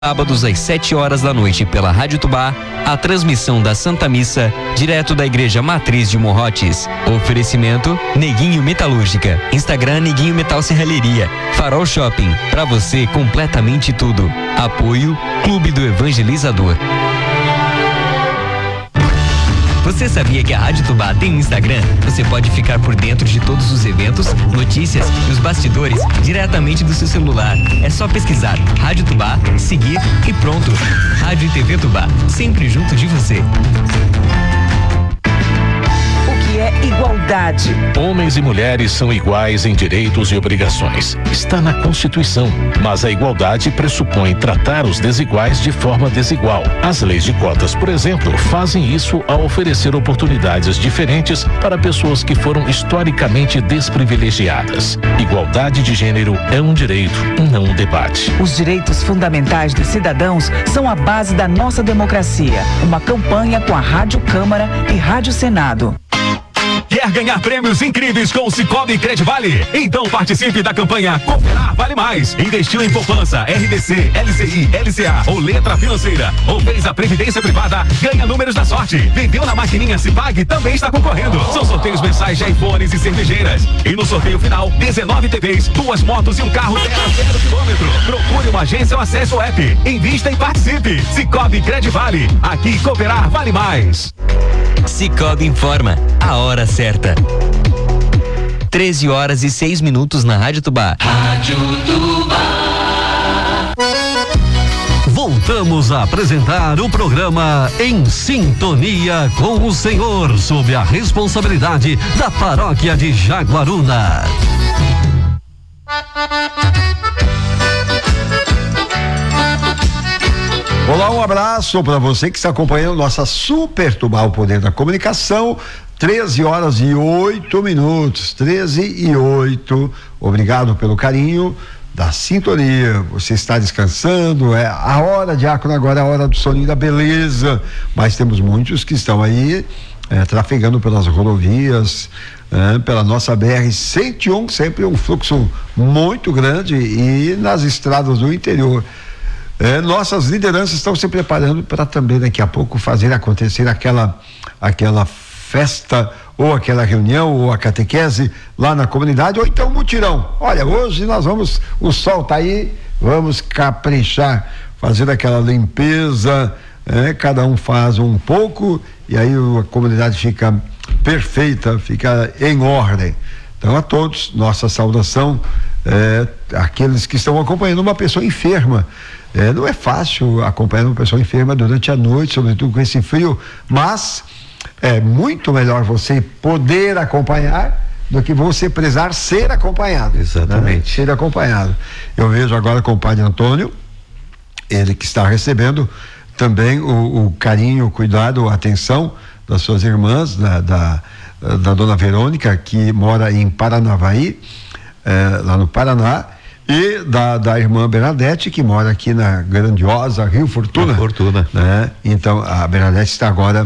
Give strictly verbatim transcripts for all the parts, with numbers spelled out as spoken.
Sábados às sete horas da noite pela Rádio Tubá, a transmissão da Santa Missa, direto da Igreja Matriz de Morrotes. Oferecimento Neguinho Metalúrgica, Instagram Neguinho Metal Serralheria, Farol Shopping, pra você completamente tudo. Apoio Clube do Evangelizador. Você sabia que a Rádio Tubá tem um Instagram? Você pode ficar por dentro de todos os eventos, notícias e os bastidores diretamente do seu celular. É só pesquisar Rádio Tubá, seguir e pronto. Rádio e T V Tubá, sempre junto de você. É igualdade. Homens e mulheres são iguais em direitos e obrigações. Está na Constituição, mas a igualdade pressupõe tratar os desiguais de forma desigual. As leis de cotas, por exemplo, fazem isso ao oferecer oportunidades diferentes para pessoas que foram historicamente desprivilegiadas. Igualdade de gênero é um direito, não um debate. Os direitos fundamentais dos cidadãos são a base da nossa democracia. Uma campanha com a Rádio Câmara e Rádio Senado. Quer ganhar prêmios incríveis com o Sicoob Credivale? Então participe da campanha Cooperar Vale Mais. Investiu em poupança, R D C, L C I, L C A ou letra financeira, ou fez a previdência privada, ganha números da sorte. Vendeu na maquininha Cipag, também está concorrendo. São sorteios mensais de iPhones e cervejeiras. E no sorteio final, dezenove T Vs, duas motos e um carro zero a zero quilômetro. Procure uma agência ou acesse o app. Invista e participe. Sicoob Credivale. Aqui Cooperar Vale Mais. Sicoob informa a hora certa. treze horas e seis minutos na Rádio Tubá. Rádio Tubá. Voltamos a apresentar o programa Em Sintonia com o Senhor, sob a responsabilidade da Paróquia de Jaguaruna. Olá, um abraço para você que está acompanhando nossa Super Tubá, o poder da comunicação. treze horas e oito minutos, treze e oito. Obrigado pelo carinho da sintonia. Você está descansando, é a hora, diácono, agora é a hora do soninho da beleza. Mas temos muitos que estão aí é, trafegando pelas rodovias, é, pela nossa B R cento e um, sempre um fluxo muito grande, e nas estradas do interior. É, nossas lideranças estão se preparando para também daqui a pouco fazer acontecer aquela aquela festa ou aquela reunião ou a catequese lá na comunidade, ou então mutirão. Olha, hoje nós vamos, o sol tá aí, vamos caprichar, fazer aquela limpeza, é, cada um faz um pouco e aí a comunidade fica perfeita, fica em ordem. Então a todos, nossa saudação, é, aqueles que estão acompanhando uma pessoa enferma. É, não é fácil acompanhar uma pessoa enferma durante a noite, sobretudo com esse frio, mas é muito melhor você poder acompanhar do que você precisar ser acompanhado. Exatamente. Né? Ser acompanhado. Eu vejo agora com o padre Antônio, ele que está recebendo também o, o carinho, o cuidado, a atenção das suas irmãs, da, da, da dona Verônica, que mora em Paranavaí, é, lá no Paraná, e da, da irmã Bernadette, que mora aqui na grandiosa Rio Fortuna. Fortuna. Né? Então, a Bernadette está agora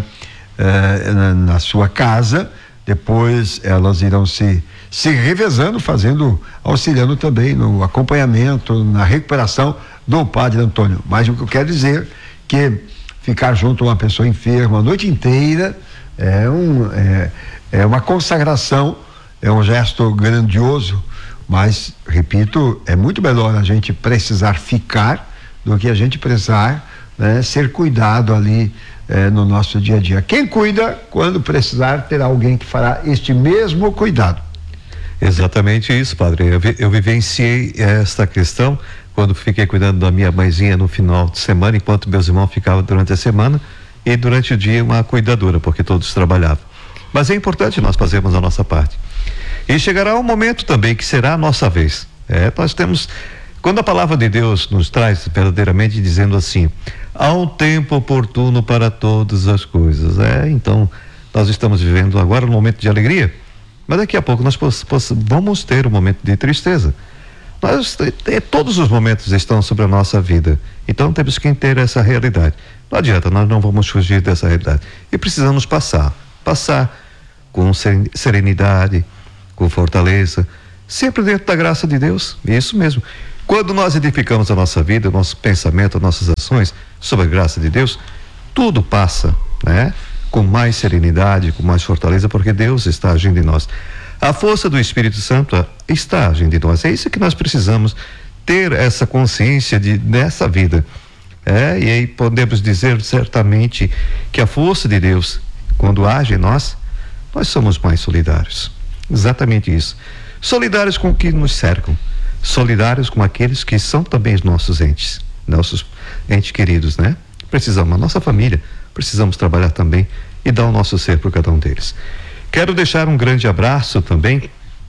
eh, na, na sua casa, depois elas irão se, se revezando, fazendo, auxiliando também no acompanhamento, na recuperação do padre Antônio. Mas o que eu quero dizer que ficar junto a uma pessoa enferma a noite inteira é, um, é, é uma consagração, é um gesto grandioso. Mas, repito, é muito melhor a gente precisar ficar do que a gente precisar, né, ser cuidado ali eh, no nosso dia a dia. Quem cuida, quando precisar, terá alguém que fará este mesmo cuidado. Exatamente isso, padre. Eu, vi, eu vivenciei esta questão quando fiquei cuidando da minha mãezinha no final de semana, enquanto meus irmãos ficavam durante a semana, e durante o dia uma cuidadora, porque todos trabalhavam. Mas é importante nós fazermos a nossa parte. E chegará um momento também que será a nossa vez. É, nós temos, quando a palavra de Deus nos traz verdadeiramente dizendo assim, há um tempo oportuno para todas as coisas. É, então nós estamos vivendo agora um momento de alegria, mas daqui a pouco nós poss, poss, vamos ter um momento de tristeza. Nós, é, todos os momentos estão sobre a nossa vida, então temos que ter essa realidade. Não adianta, nós não vamos fugir dessa realidade. E precisamos passar, passar com serenidade, com fortaleza, sempre dentro da graça de Deus, isso mesmo. Quando nós edificamos a nossa vida, o nosso pensamento, as nossas ações, sob a graça de Deus, tudo passa, né? Com mais serenidade, com mais fortaleza, porque Deus está agindo em nós. A força do Espírito Santo está agindo em nós. É isso que nós precisamos ter, essa consciência de nessa vida. É, e aí podemos dizer certamente que a força de Deus, quando age em nós, nós somos mais solidários. Exatamente isso. Solidários com o que nos cercam, solidários com aqueles que são também os nossos entes, nossos entes queridos, né? Precisamos, a nossa família, precisamos trabalhar também e dar o nosso ser para cada um deles. Quero deixar um grande abraço também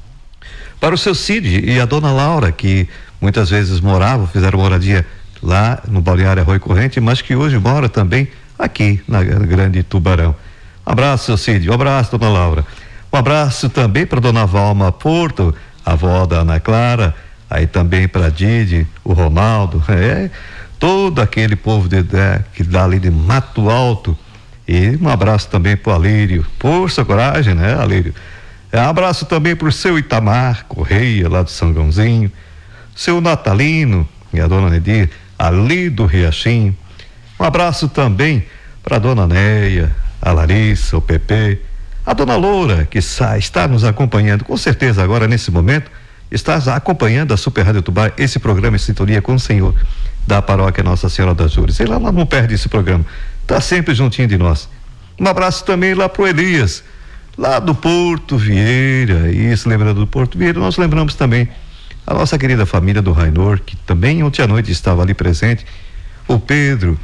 para o seu Cid e a dona Laura, que muitas vezes moravam, fizeram moradia lá no Balneário Arroio Corrente, mas que hoje mora também aqui na Grande Tubarão. Um abraço, seu Cid, um abraço, dona Laura. Um abraço também para dona Valma Porto, a avó da Ana Clara, aí também para Didi, o Ronaldo, é, todo aquele povo de, de, que dá ali de Mato Alto. E um abraço também para o Alírio, força, coragem, né, Alírio? Um abraço também para o seu Itamar Correia, lá do Sangãozinho, seu Natalino e a dona Nedir, ali do Riachinho. Um abraço também para a dona Neia, a Larissa, o Pepe, a dona Loura, que está, está nos acompanhando, com certeza agora nesse momento, está acompanhando a Super Rádio Tubá, esse programa em sintonia com o Senhor da paróquia Nossa Senhora das Dores. Ela não perde esse programa, está sempre juntinho de nós. Um abraço também lá pro Elias, lá do Porto Vieira. Isso, lembrando do Porto Vieira, nós lembramos também a nossa querida família do Rainor, que também ontem à noite estava ali presente, o Pedro,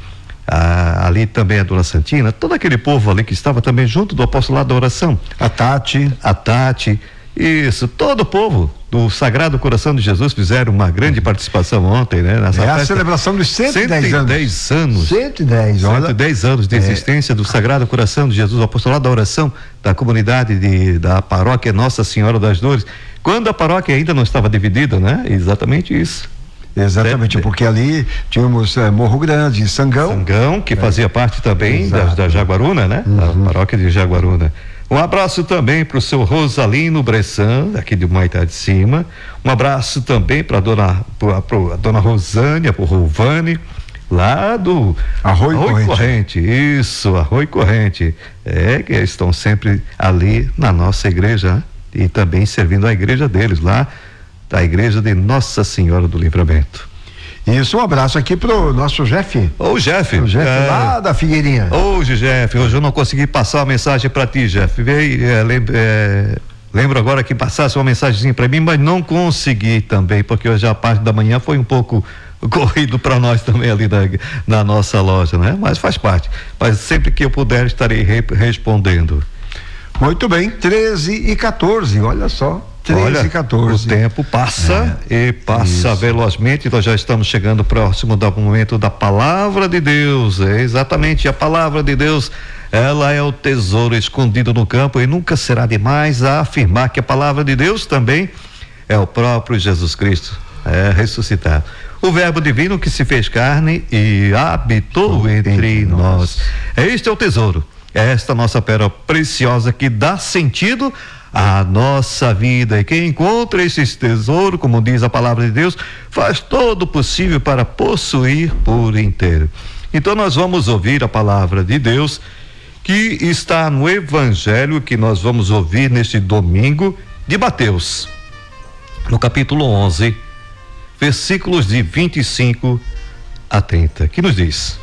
a, ali também a dona Santina, todo aquele povo ali que estava também junto do apostolado da oração, a Tati, a Tati, isso, todo o povo do Sagrado Coração de Jesus fizeram uma grande participação ontem, né? Nessa é festa, a celebração dos cento e dez anos. cento e dez anos. cento e dez anos de existência é. do Sagrado Coração de Jesus, o apostolado da oração da comunidade de, da paróquia Nossa Senhora das Dores, quando a paróquia ainda não estava dividida, né? Exatamente isso. Exatamente, é, porque ali tínhamos é, Morro Grande, Sangão. Sangão, que é. fazia parte também da, da Jaguaruna, né? Uhum. A paróquia de Jaguaruna. Um abraço também para o seu Rosalino Bressan, aqui de Humaitá de Cima. Um abraço também para a dona, pra, pra, dona Rosânia, para o Rovani, lá do Arroio, Arroio Corrente. Corrente. Isso, Arroio Corrente. É, que estão sempre ali na nossa igreja, né? E também servindo a igreja deles, lá da igreja de Nossa Senhora do Livramento. Isso, um abraço aqui pro nosso Jeff. Ô, Jeff. O Jeff é... lá da Figueirinha. Hoje, Jeff, hoje eu não consegui passar uma mensagem para ti, Jeff. Veio, é, lembro, é, lembro agora que passasse uma mensagenzinha para mim, mas não consegui também, porque hoje a parte da manhã foi um pouco corrido para nós também ali na, na nossa loja, né? Mas faz parte. Mas sempre que eu puder estarei re, respondendo. Muito bem, treze e quatorze, olha só. treze e quatorze. O tempo passa é, e passa isso. velozmente. Nós já estamos chegando próximo do momento da palavra de Deus. É exatamente a palavra de Deus. Ela é o tesouro escondido no campo e nunca será demais a afirmar que a palavra de Deus também é o próprio Jesus Cristo, é ressuscitado. O verbo divino que se fez carne e habitou entre, entre nós. nós. Este é o tesouro. É esta nossa pérola preciosa que dá sentido à nossa vida. E quem encontra esse tesouro, como diz a palavra de Deus, faz todo o possível para possuir por inteiro. Então nós vamos ouvir a palavra de Deus que está no Evangelho que nós vamos ouvir neste domingo de Mateus, no capítulo onze, versículos de vinte e cinco a trinta, que nos diz: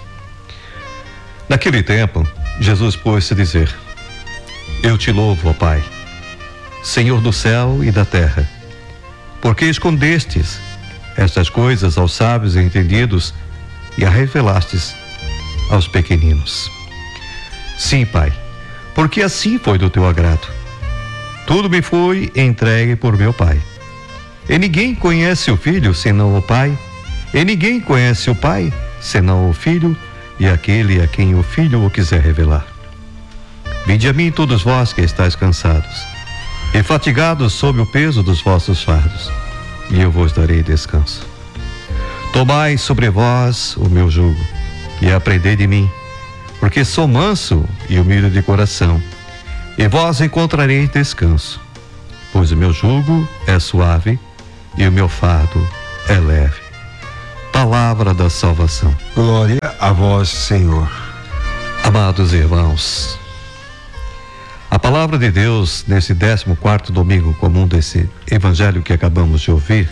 naquele tempo, Jesus pôs-se a dizer: eu te louvo, ó Pai, Senhor do céu e da terra, porque escondestes estas coisas aos sábios e entendidos e a revelastes aos pequeninos. Sim, Pai, porque assim foi do teu agrado. Tudo me foi entregue por meu Pai. E ninguém conhece o Filho senão o Pai, e ninguém conhece o Pai senão o Filho e aquele a quem o Filho o quiser revelar. Vinde a mim todos vós que estáis cansados e fatigados sob o peso dos vossos fardos, e eu vos darei descanso. Tomai sobre vós o meu jugo e aprendei de mim, porque sou manso e humilde de coração, e vós encontrareis descanso, pois o meu jugo é suave e o meu fardo é leve. Palavra da salvação. Glória a vós, Senhor. Amados irmãos, a palavra de Deus nesse décimo quarto domingo comum desse evangelho que acabamos de ouvir,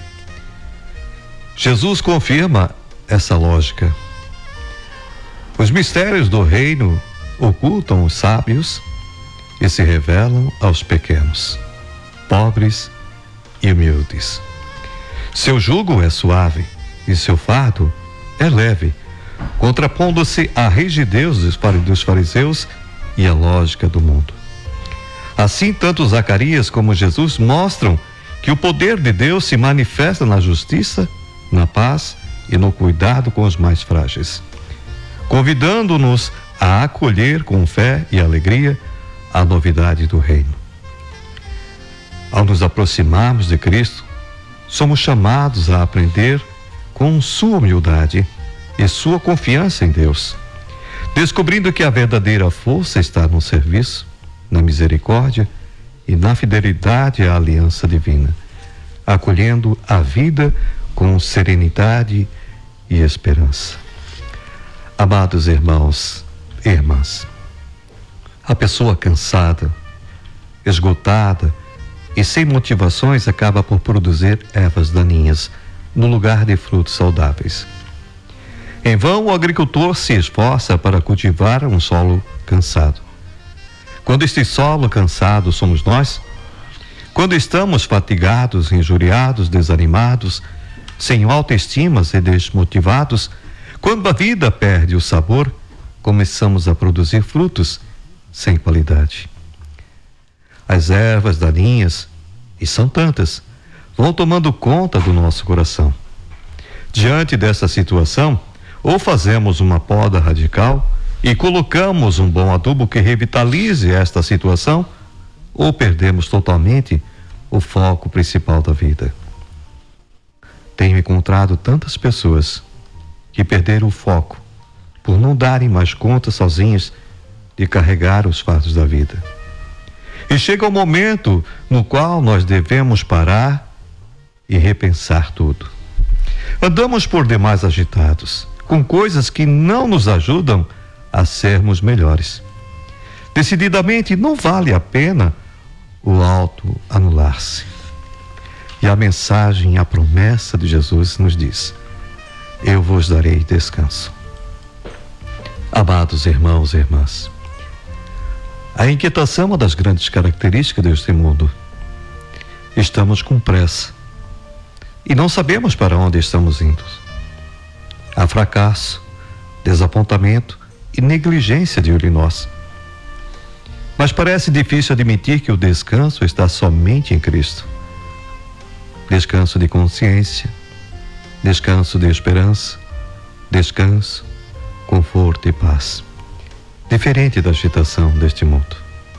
Jesus confirma essa lógica. Os mistérios do reino ocultam os sábios e se revelam aos pequenos, pobres e humildes. Seu jugo é suave e seu fardo é leve, contrapondo-se à rigidez dos fariseus e à lógica do mundo. Assim, tanto Zacarias como Jesus mostram que o poder de Deus se manifesta na justiça, na paz e no cuidado com os mais frágeis, convidando-nos a acolher com fé e alegria a novidade do reino. Ao nos aproximarmos de Cristo, somos chamados a aprender com sua humildade e sua confiança em Deus, descobrindo que a verdadeira força está no serviço, na misericórdia e na fidelidade à aliança divina, acolhendo a vida com serenidade e esperança. Amados irmãos e irmãs, a pessoa cansada, esgotada e sem motivações acaba por produzir ervas daninhas no lugar de frutos saudáveis. Em vão, o agricultor se esforça para cultivar um solo cansado. Quando este solo cansado somos nós, quando estamos fatigados, injuriados, desanimados, sem autoestima e desmotivados, quando a vida perde o sabor, começamos a produzir frutos sem qualidade. As ervas daninhas, e são tantas, vão tomando conta do nosso coração. Diante dessa situação, ou fazemos uma poda radical e colocamos um bom adubo que revitalize esta situação, ou perdemos totalmente o foco principal da vida. Tenho encontrado tantas pessoas que perderam o foco por não darem mais conta sozinhas de carregar os fardos da vida. E chega o momento no qual nós devemos parar e repensar tudo. Andamos por demais agitados, com coisas que não nos ajudam a sermos melhores. Decididamente não vale a pena o auto-anular-se. E a mensagem, a promessa de Jesus nos diz: eu vos darei descanso. Amados irmãos e irmãs, a inquietação é uma das grandes características deste mundo. Estamos com pressa e não sabemos para onde estamos indo. Há fracasso, desapontamento e negligência de nós. Mas parece difícil admitir que o descanso está somente em Cristo. Descanso de consciência, descanso de esperança, descanso, conforto e paz. Diferente da agitação deste mundo.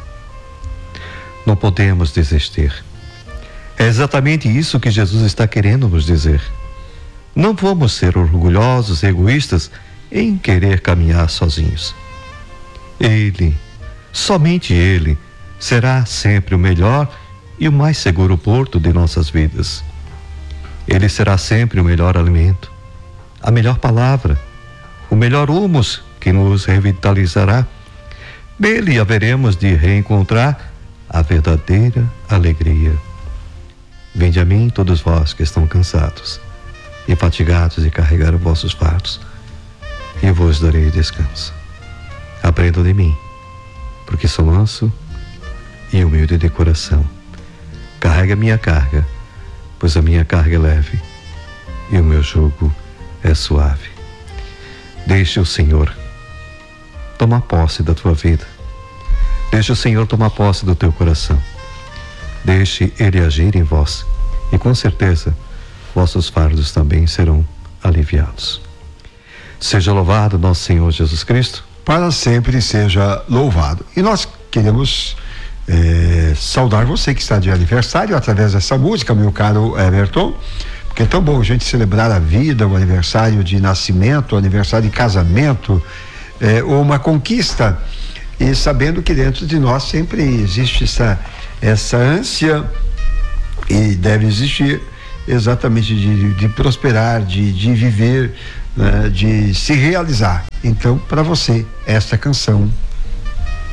Não podemos desistir. É exatamente isso que Jesus está querendo nos dizer. Não vamos ser orgulhosos e egoístas em querer caminhar sozinhos. Ele, somente Ele, será sempre o melhor e o mais seguro porto de nossas vidas. Ele será sempre o melhor alimento, a melhor palavra, o melhor humus que nos revitalizará. Nele haveremos de reencontrar a verdadeira alegria. Vinde a mim todos vós que estão cansados e fatigados de carregar os vossos fardos, e eu vos darei descanso. Aprendam de mim, porque sou manso e humilde de coração. Carrega a minha carga, pois a minha carga é leve e o meu jugo é suave. Deixe o Senhor tomar posse da tua vida. Deixe o Senhor tomar posse do teu coração. Deixe Ele agir em vós e com certeza vossos fardos também serão aliviados. Seja louvado nosso Senhor Jesus Cristo. Para sempre seja louvado. E nós queremos é, saudar você que está de aniversário através dessa música, meu caro Everton, porque é tão bom a gente celebrar a vida, o aniversário de nascimento, o aniversário de casamento, é, ou uma conquista, e sabendo que dentro de nós sempre existe essa, essa ânsia, e deve existir, exatamente de, de prosperar, de, de viver, né, de se realizar. Então, para você, esta canção